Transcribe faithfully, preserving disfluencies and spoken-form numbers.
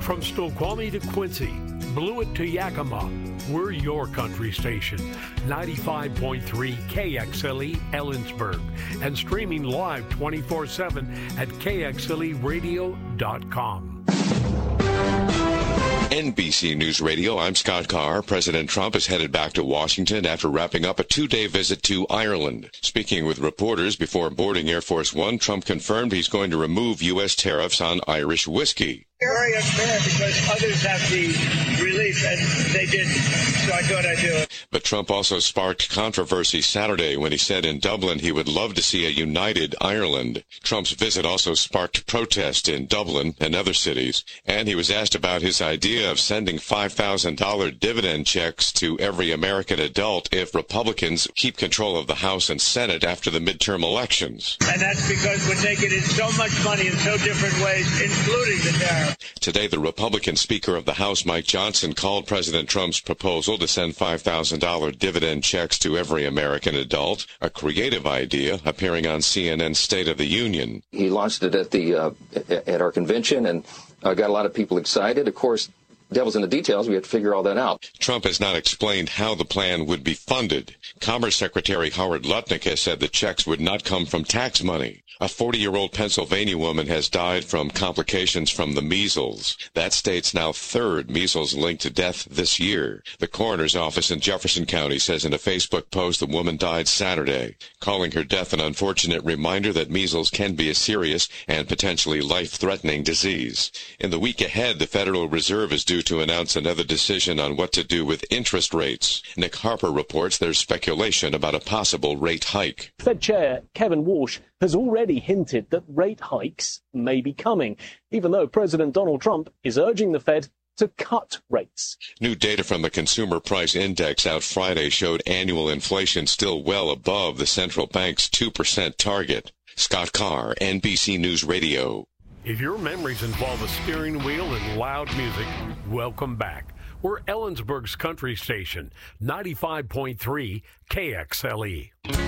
From Snoqualmie to Quincy, Blewett to Yakima, we're your country station. ninety-five point three K X L E Ellensburg and streaming live twenty-four seven at K X L E radio dot com. N B C News Radio, I'm Scott Carr. President Trump is headed back to Washington after wrapping up a two-day visit to Ireland. Speaking with reporters before boarding Air Force One, Trump confirmed he's going to remove U S tariffs on Irish whiskey. Very unfair because others have the relief and they didn't, so I thought I'd do it. But Trump also sparked controversy Saturday when he said in Dublin he would love to see a united Ireland. Trump's visit also sparked protest in Dublin and other cities, and he was asked about his idea of sending five thousand dollars dividend checks to every American adult if Republicans keep control of the House and Senate after the midterm elections. And that's because we're taking in so much money in so different ways, including the tariff. Today, the Republican Speaker of the House, Mike Johnson, called President Trump's proposal to send five thousand dollars dividend checks to every American adult a creative idea, appearing on C N N's State of the Union. He launched it at the uh, at our convention and uh, got a lot of people excited. Of course, devil's in the details. We have to figure all that out. Trump has not explained how the plan would be funded. Commerce Secretary Howard Lutnick has said the checks would not come from tax money. A forty-year-old Pennsylvania woman has died from complications from the measles. That state's now third measles-linked death this year. The coroner's office in Jefferson County says in a Facebook post the woman died Saturday, calling her death an unfortunate reminder that measles can be a serious and potentially life-threatening disease. In the week ahead, the Federal Reserve is due to announce another decision on what to do with interest rates. Nick Harper reports there's speculation about a possible rate hike. Fed Chair Kevin Walsh has already hinted that rate hikes may be coming, even though President Donald Trump is urging the Fed to cut rates. New data from the Consumer Price Index out Friday showed annual inflation still well above the central bank's two percent target. Scott Carr, N B C News Radio. If your memories involve a steering wheel and loud music, welcome back. We're Ellensburg's country station, ninety-five point three K X L E.